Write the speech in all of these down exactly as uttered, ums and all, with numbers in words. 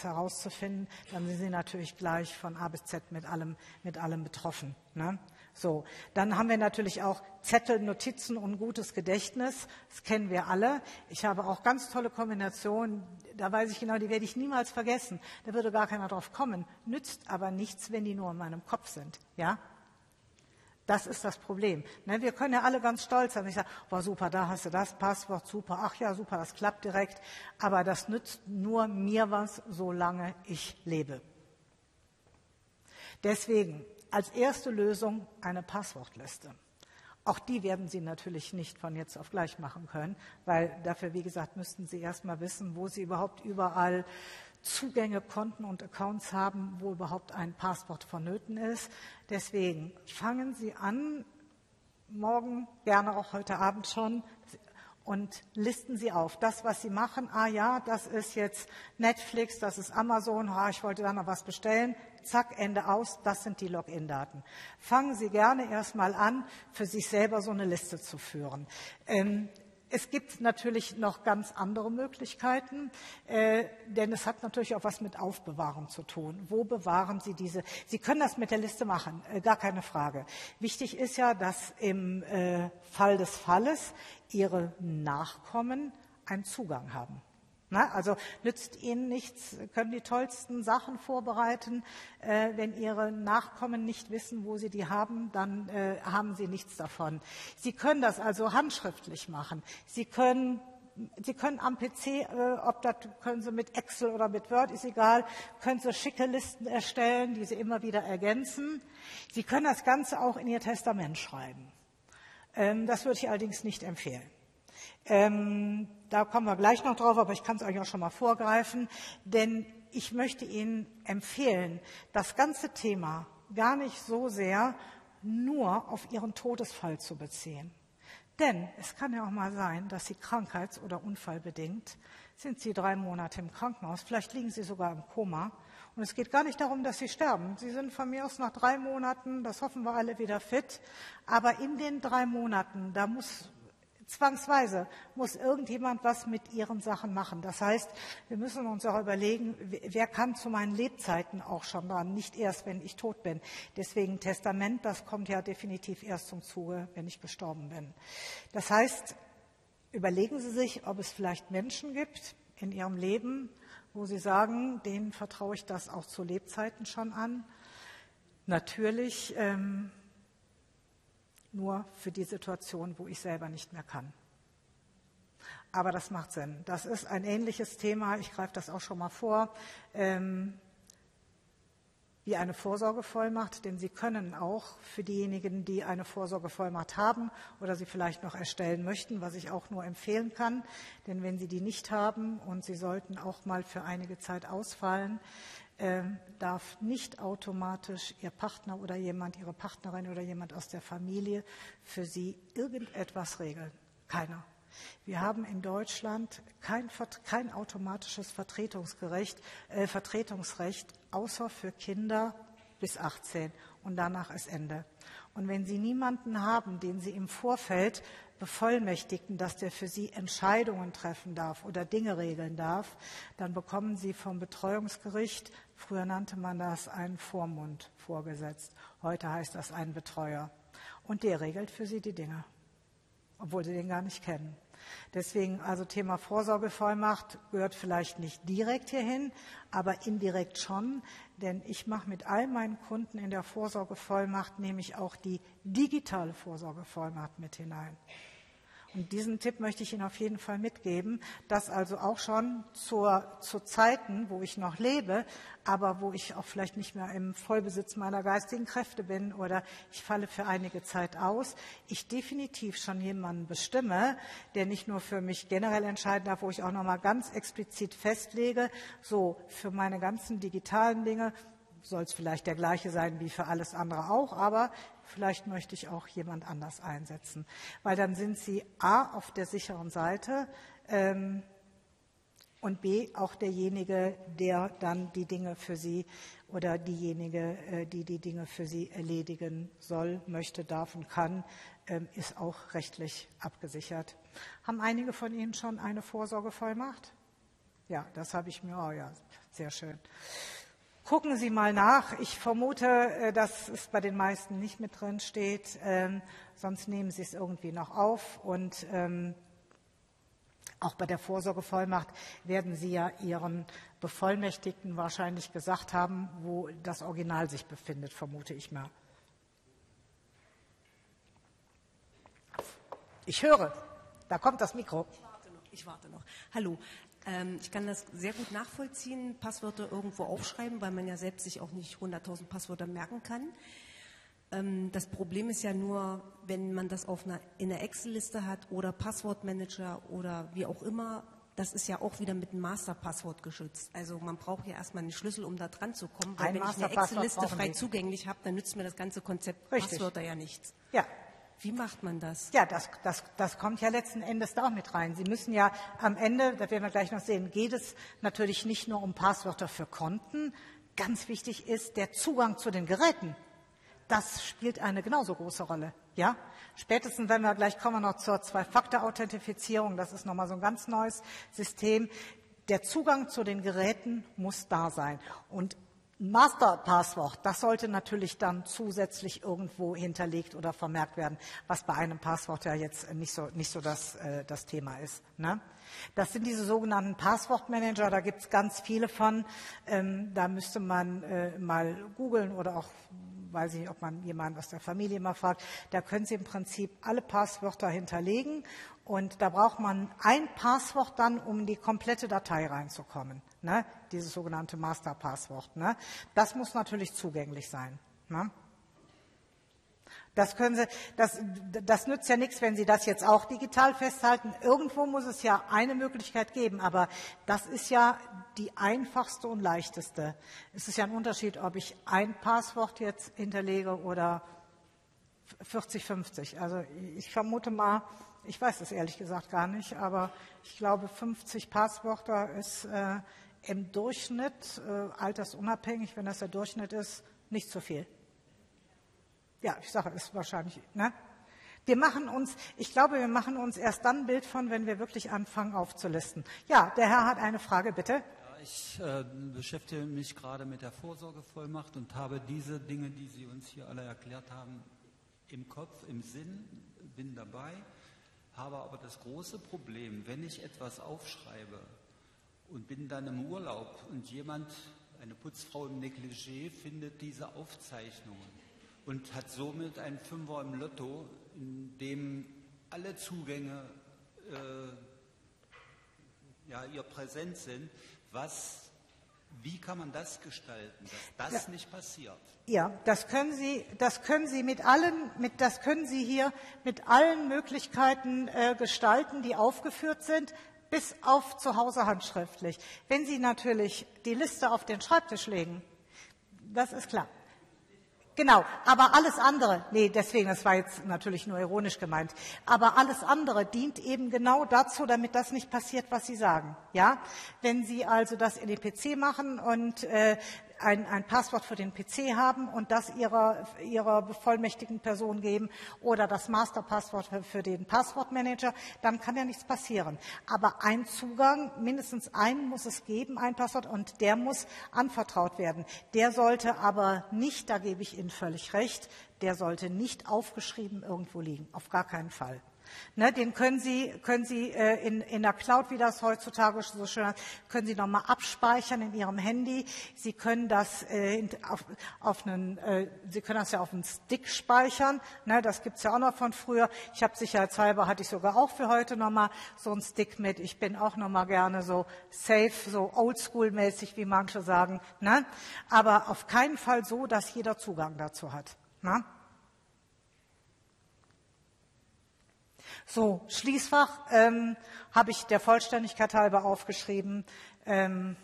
herauszufinden, dann sind Sie natürlich gleich von A bis Z mit allem, mit allem betroffen. Ne? So, dann haben wir natürlich auch Zettel, Notizen und gutes Gedächtnis. Das kennen wir alle. Ich habe auch ganz tolle Kombinationen. Da weiß ich genau, die werde ich niemals vergessen. Da würde gar keiner drauf kommen. Nützt aber nichts, wenn die nur in meinem Kopf sind. Ja? Das ist das Problem. Ne, wir können ja alle ganz stolz sein. Ich sage, war super, da hast du das Passwort, super. Ach ja, super, das klappt direkt. Aber das nützt nur mir was, solange ich lebe. Deswegen als erste Lösung eine Passwortliste. Auch die werden Sie natürlich nicht von jetzt auf gleich machen können, weil dafür, wie gesagt, müssten Sie erst mal wissen, wo Sie überhaupt überall Zugänge, Konten und Accounts haben, wo überhaupt ein Passwort vonnöten ist. Deswegen fangen Sie an, morgen, gerne auch heute Abend schon, und listen Sie auf. Das, was Sie machen, ah ja, das ist jetzt Netflix, das ist Amazon, ah, ich wollte da noch was bestellen, zack, Ende aus, das sind die Login-Daten. Fangen Sie gerne erstmal an, für sich selber so eine Liste zu führen. Ähm, Es gibt natürlich noch ganz andere Möglichkeiten, äh, denn es hat natürlich auch was mit Aufbewahren zu tun. Wo bewahren Sie diese? Sie können das mit der Liste machen, äh, gar keine Frage. Wichtig ist ja, dass im äh, Fall des Falles Ihre Nachkommen einen Zugang haben. Na, also nützt Ihnen nichts, können die tollsten Sachen vorbereiten. Äh, wenn Ihre Nachkommen nicht wissen, wo Sie die haben, dann äh, haben Sie nichts davon. Sie können das also handschriftlich machen. Sie können, Sie können am P C, äh, ob das können Sie mit Excel oder mit Word, ist egal, können Sie schicke Listen erstellen, die Sie immer wieder ergänzen. Sie können das Ganze auch in Ihr Testament schreiben. Ähm, das würde ich allerdings nicht empfehlen. Ähm, da kommen wir gleich noch drauf, aber ich kann es euch auch schon mal vorgreifen, denn ich möchte Ihnen empfehlen, das ganze Thema gar nicht so sehr nur auf Ihren Todesfall zu beziehen. Denn es kann ja auch mal sein, dass Sie krankheits- oder unfallbedingt sind Sie drei Monate im Krankenhaus, vielleicht liegen Sie sogar im Koma. Und es geht gar nicht darum, dass Sie sterben. Sie sind von mir aus nach drei Monaten, das hoffen wir alle, wieder fit. Aber in den drei Monaten, da muss zwangsweise muss irgendjemand was mit ihren Sachen machen. Das heißt, wir müssen uns auch überlegen, wer kann zu meinen Lebzeiten auch schon dran, nicht erst, wenn ich tot bin. Deswegen Testament, das kommt ja definitiv erst zum Zuge, wenn ich gestorben bin. Das heißt, überlegen Sie sich, ob es vielleicht Menschen gibt in Ihrem Leben, wo Sie sagen, denen vertraue ich das auch zu Lebzeiten schon an. Natürlich ähm, nur für die Situation, wo ich selber nicht mehr kann. Aber das macht Sinn. Das ist ein ähnliches Thema, ich greife das auch schon mal vor, ähm, wie eine Vorsorgevollmacht, denn Sie können auch für diejenigen, die eine Vorsorgevollmacht haben oder sie vielleicht noch erstellen möchten, was ich auch nur empfehlen kann, denn wenn Sie die nicht haben und Sie sollten auch mal für einige Zeit ausfallen, Ähm, darf nicht automatisch Ihr Partner oder jemand, Ihre Partnerin oder jemand aus der Familie für Sie irgendetwas regeln. Keiner. Wir haben in Deutschland kein, kein automatisches Vertretungsgerecht, äh, Vertretungsrecht, außer für Kinder bis achtzehn. Und danach ist Ende. Und wenn Sie niemanden haben, den Sie im Vorfeld bevollmächtigten, dass der für Sie Entscheidungen treffen darf oder Dinge regeln darf, dann bekommen Sie vom Betreuungsgericht, früher nannte man das einen Vormund vorgesetzt, heute heißt das einen Betreuer. Und der regelt für Sie die Dinge, obwohl Sie den gar nicht kennen. Deswegen also Thema Vorsorgevollmacht gehört vielleicht nicht direkt hierhin, aber indirekt schon, denn ich mache mit all meinen Kunden in der Vorsorgevollmacht nämlich auch die digitale Vorsorgevollmacht mit hinein. Und diesen Tipp möchte ich Ihnen auf jeden Fall mitgeben, dass also auch schon zur, zu Zeiten, wo ich noch lebe, aber wo ich auch vielleicht nicht mehr im Vollbesitz meiner geistigen Kräfte bin oder ich falle für einige Zeit aus, ich definitiv schon jemanden bestimme, der nicht nur für mich generell entscheiden darf, wo ich auch noch mal ganz explizit festlege, so für meine ganzen digitalen Dinge soll es vielleicht der gleiche sein wie für alles andere auch, aber vielleicht möchte ich auch jemand anders einsetzen. Weil dann sind Sie A, auf der sicheren Seite ähm, und B, auch derjenige, der dann die Dinge für Sie oder diejenige, äh, die die Dinge für Sie erledigen soll, möchte, darf und kann, ähm, ist auch rechtlich abgesichert. Haben einige von Ihnen schon eine Vorsorgevollmacht? Ja, das habe ich mir, oh ja, sehr schön. Gucken Sie mal nach. Ich vermute, dass es bei den meisten nicht mit drin steht, ähm, sonst nehmen Sie es irgendwie noch auf. Und ähm, auch bei der Vorsorgevollmacht werden Sie ja Ihren Bevollmächtigten wahrscheinlich gesagt haben, wo das Original sich befindet, vermute ich mal. Ich höre, da kommt das Mikro. Ich warte noch. Ich warte noch. Hallo. Ähm, ich kann das sehr gut nachvollziehen, Passwörter irgendwo aufschreiben, weil man ja selbst sich auch nicht hunderttausend Passwörter merken kann. Ähm, das Problem ist ja nur, wenn man das auf einer, in einer Excel-Liste hat oder Passwortmanager oder wie auch immer, das ist ja auch wieder mit einem Masterpasswort geschützt. Also man braucht ja erstmal einen Schlüssel, um da dran zu kommen, weil Ein wenn ich eine Excel-Liste frei zugänglich habe, dann nützt mir das ganze Konzept Richtig. Passwörter ja nichts. Ja. Wie macht man das? Ja, das, das, das kommt ja letzten Endes da auch mit rein. Sie müssen ja am Ende, das werden wir gleich noch sehen, geht es natürlich nicht nur um Passwörter für Konten. Ganz wichtig ist der Zugang zu den Geräten. Das spielt eine genauso große Rolle. Ja? Spätestens, wenn wir gleich kommen wir noch zur Zwei-Faktor-Authentifizierung, das ist nochmal so ein ganz neues System. Der Zugang zu den Geräten muss da sein. Und Masterpasswort, das sollte natürlich dann zusätzlich irgendwo hinterlegt oder vermerkt werden, was bei einem Passwort ja jetzt nicht so, nicht so das, äh, das Thema ist. Ne? Das sind diese sogenannten Passwortmanager, da gibt es ganz viele von. Ähm, da müsste man äh, mal googeln oder auch, weiß ich nicht, ob man jemanden aus der Familie mal fragt. Da können Sie im Prinzip alle Passwörter hinterlegen und da braucht man ein Passwort dann, um in die komplette Datei reinzukommen. Ne? Dieses sogenannte Masterpasswort. Ne? Das muss natürlich zugänglich sein. Ne? Das können Sie, das, das nützt ja nichts, wenn Sie das jetzt auch digital festhalten. Irgendwo muss es ja eine Möglichkeit geben, aber das ist ja die einfachste und leichteste. Es ist ja ein Unterschied, ob ich ein Passwort jetzt hinterlege oder vierzig, fünfzig. Also ich vermute mal, ich weiß es ehrlich gesagt gar nicht, aber ich glaube, fünfzig Passwörter ist äh, im Durchschnitt, äh, altersunabhängig, wenn das der Durchschnitt ist, nicht zu viel. Ja, ich sage, ist wahrscheinlich, ne? Wir machen uns, ich glaube, wir machen uns erst dann ein Bild von, wenn wir wirklich anfangen aufzulisten. Ja, der Herr hat eine Frage, bitte. Ja, ich äh, beschäftige mich gerade mit der Vorsorgevollmacht und habe diese Dinge, die Sie uns hier alle erklärt haben, im Kopf, im Sinn, bin dabei, habe aber das große Problem, wenn ich etwas aufschreibe und bin dann im Urlaub und jemand, eine Putzfrau im Negligé, findet diese Aufzeichnungen und hat somit einen Fünfer im Lotto, in dem alle Zugänge äh, ja, ihr präsent sind. Was, wie kann man das gestalten, dass das ja. nicht passiert? Ja, das können Sie, das können Sie mit allen, mit, das können Sie hier mit allen Möglichkeiten äh, gestalten, die aufgeführt sind, bis auf zu Hause handschriftlich. Wenn Sie natürlich die Liste auf den Schreibtisch legen, das ist klar. Genau, aber alles andere, nee, deswegen, das war jetzt natürlich nur ironisch gemeint, aber alles andere dient eben genau dazu, damit das nicht passiert, was Sie sagen. Ja, wenn Sie also das in den P C machen und äh, ein, ein Passwort für den P C haben und das Ihrer, Ihrer bevollmächtigten Person geben oder das Masterpasswort für, für den Passwortmanager, dann kann ja nichts passieren. Aber ein Zugang, mindestens einen muss es geben, ein Passwort, und der muss anvertraut werden. Der sollte aber nicht, da gebe ich Ihnen völlig recht, der sollte nicht aufgeschrieben irgendwo liegen, auf gar keinen Fall. Ne, den können Sie, können Sie äh, in, in der Cloud, wie das heutzutage so schön heißt, können Sie nochmal abspeichern in Ihrem Handy. Sie können das äh, auf, auf einen, äh, Sie können das ja auf einen Stick speichern. Ne, das gibt's ja auch noch von früher. Ich habe sicherheitshalber, hatte ich sogar auch für heute nochmal so einen Stick mit. Ich bin auch nochmal gerne so safe, so oldschool-mäßig, wie manche sagen. Ne? Aber auf keinen Fall so, dass jeder Zugang dazu hat. Ne? So, Schließfach ähm, habe ich der Vollständigkeit halber aufgeschrieben. Ähm,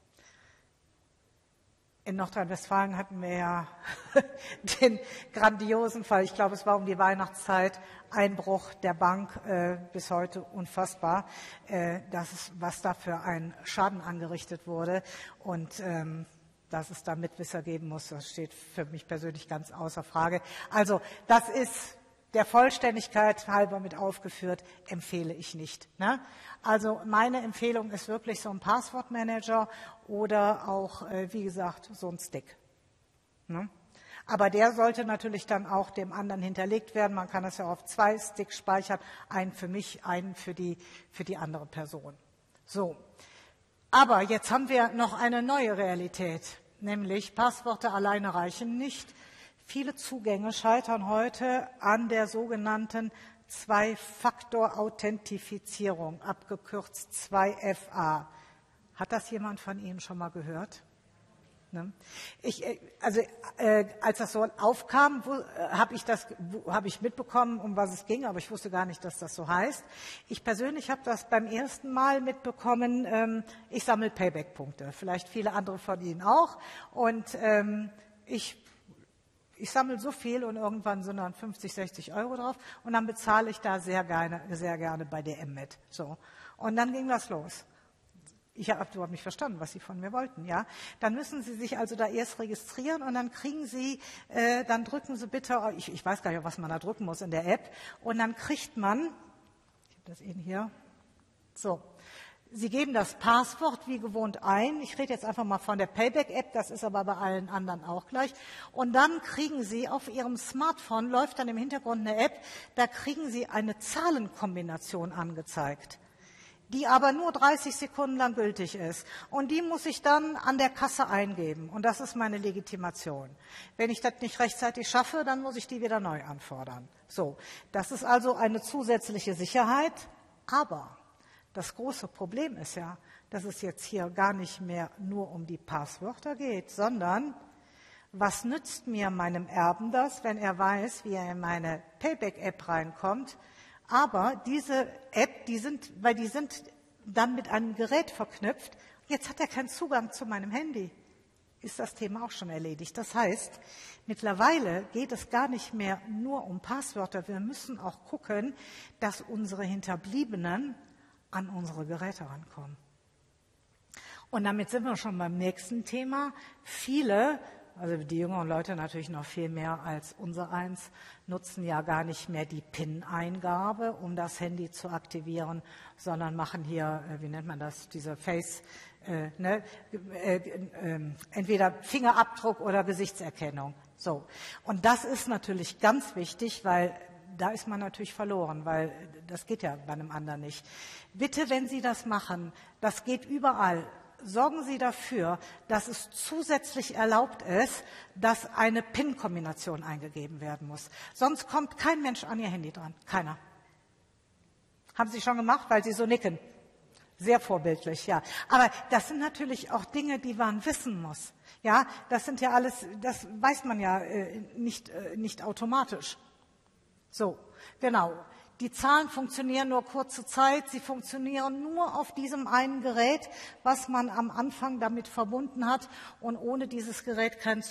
in Nordrhein-Westfalen hatten wir ja den grandiosen Fall, ich glaube, es war um die Weihnachtszeit, Einbruch der Bank, äh, bis heute unfassbar, äh, das ist, was da für ein Schaden angerichtet wurde. Und ähm, dass es da Mitwisser geben muss, das steht für mich persönlich ganz außer Frage. Also das ist der Vollständigkeit halber mit aufgeführt, empfehle ich nicht. Ne? Also meine Empfehlung ist wirklich so ein Passwortmanager oder auch, äh, wie gesagt, so ein Stick. Ne? Aber der sollte natürlich dann auch dem anderen hinterlegt werden. Man kann es ja auf zwei Sticks speichern, einen für mich, einen für die, für die andere Person. So. Aber jetzt haben wir noch eine neue Realität, nämlich Passworte alleine reichen nicht. Viele Zugänge scheitern heute an der sogenannten Zwei-Faktor-Authentifizierung, abgekürzt zwei F A. Hat das jemand von Ihnen schon mal gehört? Ne? Ich, also äh, als das so aufkam, äh, habe ich das, habe ich mitbekommen, um was es ging, aber ich wusste gar nicht, dass das so heißt. Ich persönlich habe das beim ersten Mal mitbekommen. Ähm, ich sammle Payback-Punkte, vielleicht viele andere von Ihnen auch. Und ähm, ich Ich sammle so viel und irgendwann sind dann fünfzig, sechzig Euro drauf und dann bezahle ich da sehr gerne, sehr gerne bei D M mit. So. Und dann ging das los. Ich habe überhaupt nicht verstanden, was Sie von mir wollten. Ja, dann müssen Sie sich also da erst registrieren und dann kriegen Sie, äh, dann drücken Sie bitte, ich, ich weiß gar nicht, was man da drücken muss in der App, und dann kriegt man, ich habe das Ihnen hier, so. Sie geben das Passwort wie gewohnt ein. Ich rede jetzt einfach mal von der Payback-App, das ist aber bei allen anderen auch gleich. Und dann kriegen Sie auf Ihrem Smartphone, läuft dann im Hintergrund eine App, da kriegen Sie eine Zahlenkombination angezeigt, die aber nur dreißig Sekunden lang gültig ist. Und die muss ich dann an der Kasse eingeben. Und das ist meine Legitimation. Wenn ich das nicht rechtzeitig schaffe, dann muss ich die wieder neu anfordern. So, das ist also eine zusätzliche Sicherheit, aber das große Problem ist ja, dass es jetzt hier gar nicht mehr nur um die Passwörter geht, sondern was nützt mir meinem Erben das, wenn er weiß, wie er in meine Payback-App reinkommt? Aber diese App, die sind, weil die sind dann mit einem Gerät verknüpft, jetzt hat er keinen Zugang zu meinem Handy. Ist das Thema auch schon erledigt. Das heißt, mittlerweile geht es gar nicht mehr nur um Passwörter. Wir müssen auch gucken, dass unsere Hinterbliebenen an unsere Geräte rankommen. Und damit sind wir schon beim nächsten Thema. Viele, also die jüngeren Leute natürlich noch viel mehr als unser eins, nutzen ja gar nicht mehr die PIN-Eingabe, um das Handy zu aktivieren, sondern machen hier, wie nennt man das, diese Face, äh, ne, äh, äh, entweder Fingerabdruck oder Gesichtserkennung. So. Und das ist natürlich ganz wichtig, weil da ist man natürlich verloren, weil das geht ja bei einem anderen nicht. Bitte, wenn Sie das machen, das geht überall, sorgen Sie dafür, dass es zusätzlich erlaubt ist, dass eine PIN-Kombination eingegeben werden muss. Sonst kommt kein Mensch an Ihr Handy dran. Keiner. Haben Sie schon gemacht, weil Sie so nicken? Sehr vorbildlich, ja. Aber das sind natürlich auch Dinge, die man wissen muss. Ja, das sind ja alles, das weiß man ja äh, nicht, äh, nicht automatisch. So, genau. Die Zahlen funktionieren nur kurze Zeit. Sie funktionieren nur auf diesem einen Gerät, was man am Anfang damit verbunden hat. Und ohne dieses Gerät keinen